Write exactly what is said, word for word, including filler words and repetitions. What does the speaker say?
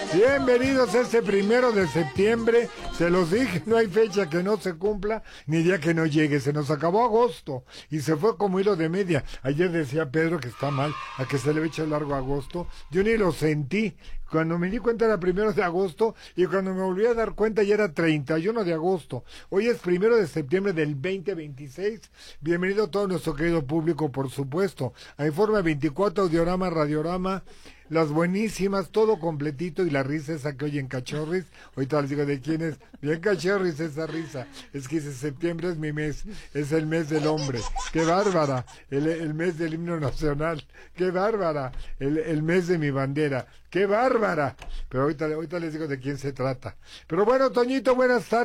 Bienvenidos a este primero de septiembre. Se los dije, no hay fecha que no se cumpla, ni día que no llegue. Se nos acabó agosto y se fue como hilo de media. Ayer decía Pedro que está mal, a que se le echa largo agosto. Yo ni lo sentí. Cuando me di cuenta era primero de agosto y cuando me volví a dar cuenta ya era treinta y uno de agosto. Hoy es primero de septiembre del veinte veintiséis. Bienvenido a todo nuestro querido público, por supuesto. A Informe veinticuatro, Audiorama, Radiorama, las buenísimas, todo completito y la risa esa que oye en Cachorris. Ahorita les digo de quién es. Bien Cachorris esa risa. Es que ese septiembre es mi mes, es el mes del hombre. ¡Qué bárbara! El, el mes del himno nacional. ¡Qué bárbara! El, el mes de mi bandera. ¡Qué bárbara! Pero ahorita, ahorita les digo de quién se trata. Pero bueno, Toñito, buenas tardes.